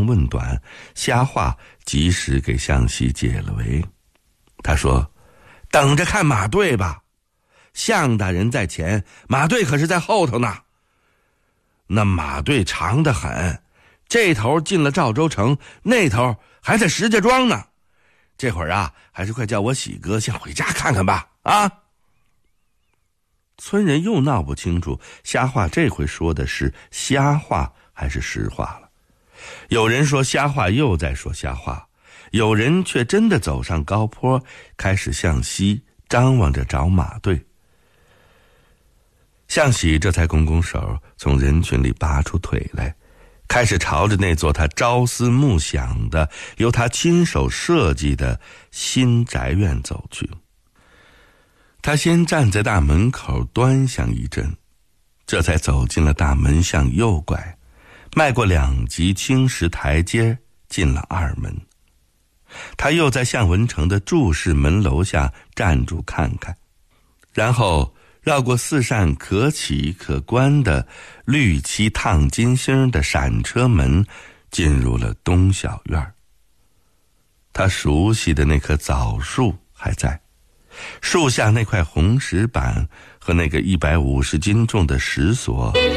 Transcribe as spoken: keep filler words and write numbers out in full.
问短，瞎话及时给向喜解了围。他说：等着看马队吧，向大人在前，马队可是在后头呢。那马队长得很，这头进了赵州城，那头还在石家庄呢。这会儿啊，还是快叫我喜哥先回家看看吧啊！村人又闹不清楚瞎话这回说的是瞎话还是实话了。有人说瞎话又在说瞎话，有人却真的走上高坡，开始向西张望着找马队。向喜这才拱拱手，从人群里拔出腿来，开始朝着那座他朝思暮想的、由他亲手设计的新宅院走去。他先站在大门口端详一阵，这才走进了大门，向右拐，迈过两级青石台阶，进了二门。他又在向文城的注释门楼下站住看看，然后绕过四扇可起可关的绿漆烫金星的闪车门，进入了东小院。他熟悉的那棵枣树还在，树下那块红石板和那个一百五十斤重的石锁